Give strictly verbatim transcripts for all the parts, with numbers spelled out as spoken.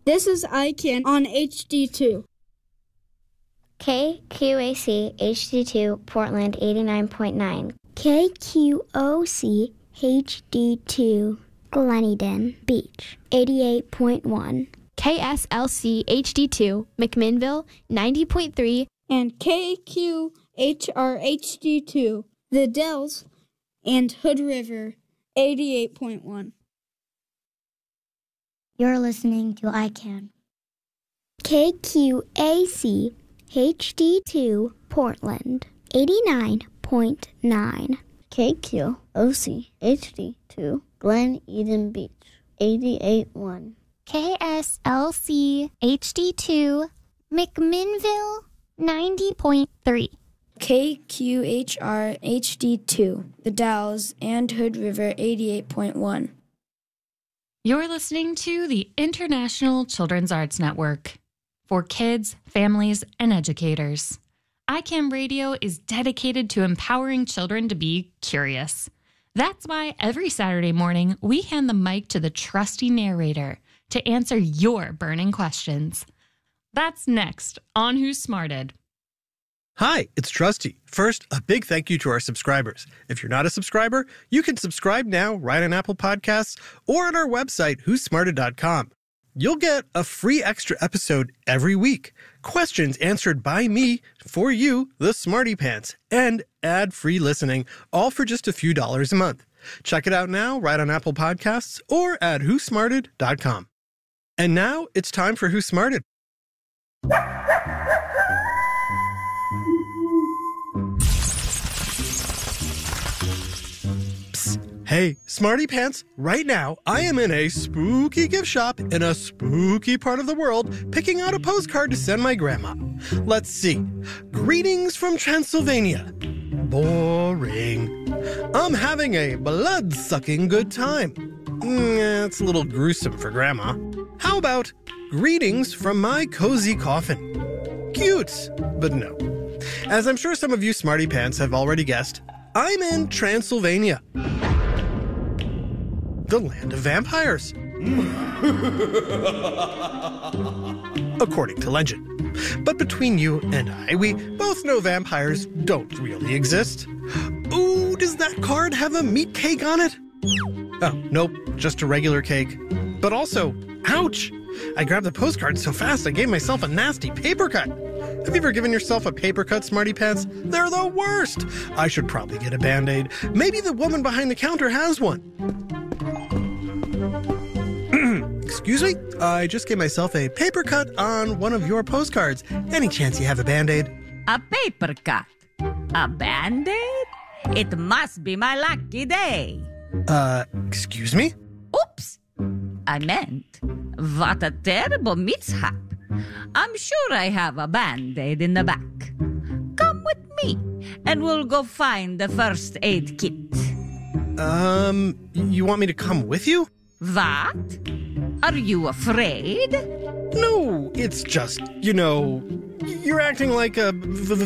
This is I C A N on H D two. K Q A C H D two Portland eighty-nine point nine. K Q O C H D two Gleneden Beach eighty-eight point one. K S L C H D two McMinnville ninety point three. And K Q H R H D two The Dells and Hood River eighty-eight point one. You're listening to I C A N. K Q A C H D two Portland eighty-nine point nine. K Q O C H D two Glen Eden Beach eighty-eight point one. K S L C H D two McMinnville ninety point three. K Q H R H D two The Dalles and Hood River eighty-eight point one. You're listening to the International Children's Arts Network for kids, families, and educators. I C A N Radio is dedicated to empowering children to be curious. That's why every Saturday morning we hand the mic to the trusty narrator to answer your burning questions. That's next on Who Smarted. Hi, it's Trusty. First, a big thank you to our subscribers. If you're not a subscriber, you can subscribe now right on Apple Podcasts or on our website, who smarted dot com. You'll get a free extra episode every week, questions answered by me for you, the Smarty Pants, and ad-free listening, all for just a few dollars a month. Check it out now right on Apple Podcasts or at who smarted dot com. And now it's time for Who Smarted. Hey, Smarty Pants, right now I am in a spooky gift shop in a spooky part of the world picking out a postcard to send my grandma. Let's see. Greetings from Transylvania. Boring. I'm having a blood-sucking good time. Mm, it's a little gruesome for Grandma. How about greetings from my cozy coffin? Cute, but no. As I'm sure some of you Smarty Pants have already guessed, I'm in Transylvania. The land of vampires. According to legend. But between you and I, we both know vampires don't really exist. Ooh, does that card have a meat cake on it? Oh, nope, just a regular cake. But also, ouch! I grabbed the postcard so fast I gave myself a nasty paper cut. Have you ever given yourself a paper cut, Smarty Pants? They're the worst! I should probably get a Band-Aid. Maybe the woman behind the counter has one. Excuse me? I just gave myself a paper cut on one of your postcards. Any chance you have a Band-Aid? A paper cut? A Band-Aid? It must be my lucky day. Uh, excuse me? Oops! I meant, what a terrible mishap. I'm sure I have a Band-Aid in the back. Come with me, and we'll go find the first aid kit. Um, you want me to come with you? What? Are you afraid? No, it's just, you know, you're acting like a...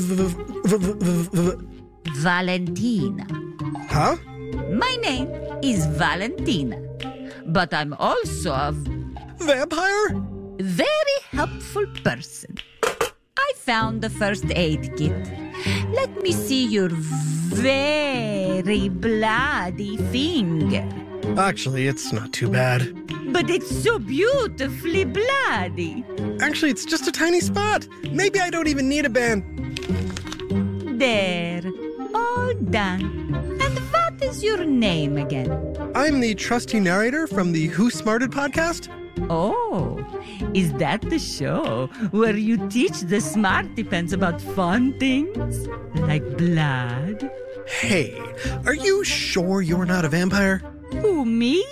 Valentina. Huh? My name is Valentina, but I'm also a... Vampire? Very helpful person. I found the first aid kit. Let me see your very bloody finger. Actually, it's not too bad. But it's so beautifully bloody. Actually, it's just a tiny spot. Maybe I don't even need a band. There. All done. And what is your name again? I'm the trusty narrator from the Who Smarted podcast. Oh, is that the show where you teach the Smarty Pants about fun things? Like blood? Hey, are you sure you're not a vampire? Who, me?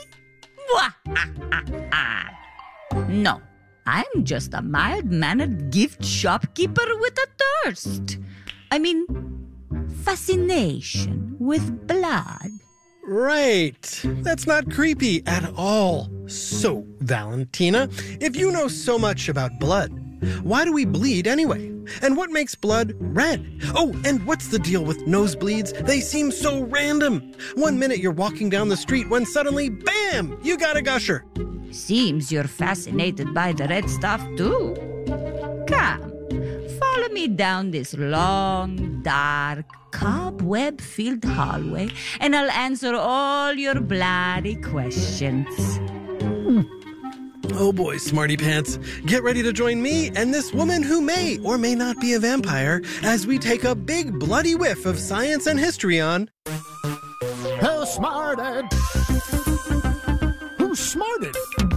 No, I'm just a mild-mannered gift shopkeeper with a thirst. I mean, fascination with blood. Right. That's not creepy at all. So, Valentina, if you know so much about blood, Why do we bleed anyway? And what makes blood red? Oh, and what's the deal with nosebleeds? They seem so random. One minute you're walking down the street when suddenly, bam, you got a gusher. Seems you're fascinated by the red stuff too. Come, follow me down this long, dark, cobweb-filled hallway, and I'll answer all your bloody questions. Oh boy, Smarty Pants. Get ready to join me and this woman who may or may not be a vampire as we take a big bloody whiff of science and history on... Who smarted? Who smarted?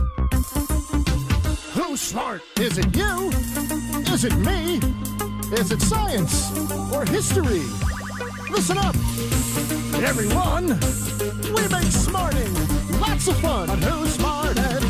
Who's smart? Is it you? Is it me? Is it science or history? Listen up, everyone. We make smarting lots of fun on Who Smarted.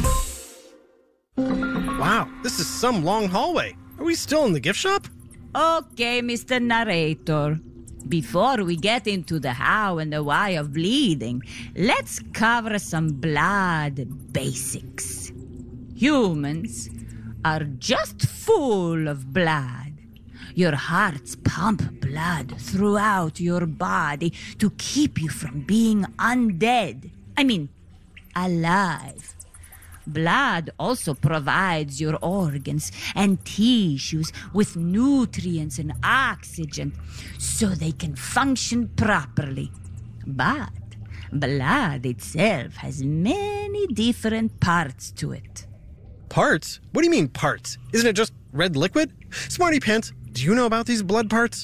Wow, this is some long hallway. Are we still in the gift shop? Okay, Mister Narrator. Before we get into the how and the why of bleeding, let's cover some blood basics. Humans are just full of blood. Your hearts pump blood throughout your body to keep you from being undead. I mean, alive. Blood also provides your organs and tissues with nutrients and oxygen so they can function properly. But blood itself has many different parts to it. Parts? What do you mean parts? Isn't it just red liquid? Smarty Pants, do you know about these blood parts?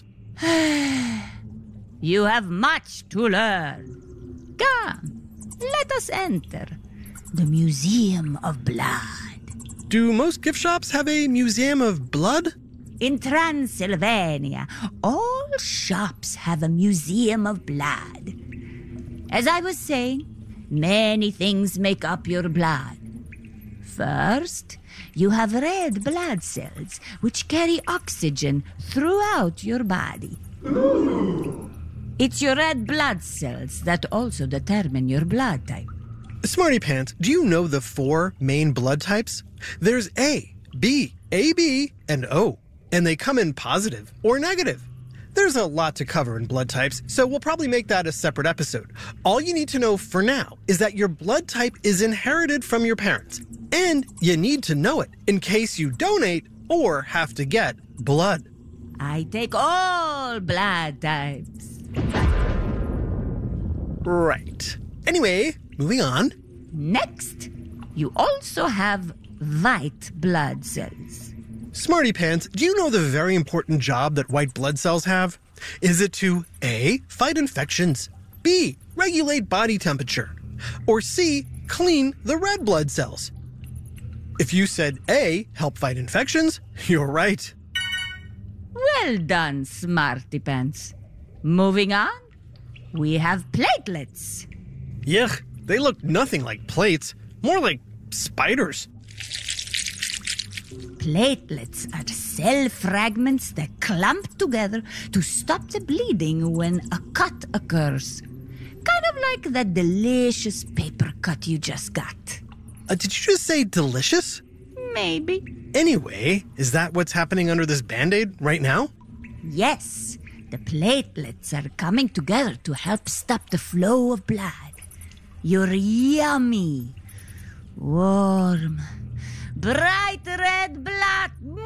You have much to learn. Come, let us enter the Museum of Blood. Do most gift shops have a museum of blood? In Transylvania, all shops have a museum of blood. As I was saying, many things make up your blood. First, you have red blood cells, which carry oxygen throughout your body. It's your red blood cells that also determine your blood type. Smarty Pants, do you know the four main blood types? There's A, B, A B, and O, and they come in positive or negative. There's a lot to cover in blood types, so we'll probably make that a separate episode. All you need to know for now is that your blood type is inherited from your parents, and you need to know it in case you donate or have to get blood. I take all blood types. Right. Anyway, moving on. Next, you also have white blood cells. Smarty Pants, do you know the very important job that white blood cells have? Is it to A, fight infections, B, regulate body temperature, or C, clean the red blood cells? If you said A, help fight infections, you're right. Well done, Smarty Pants. Moving on, we have platelets. Yuck, they look nothing like plates, more like spiders. Platelets are cell fragments that clump together to stop the bleeding when a cut occurs. Kind of like that delicious paper cut you just got. Uh, did you just say delicious? Maybe. Anyway, is that what's happening under this Band-Aid right now? Yes, the platelets are coming together to help stop the flow of blood. You're yummy, warm, bright red blood.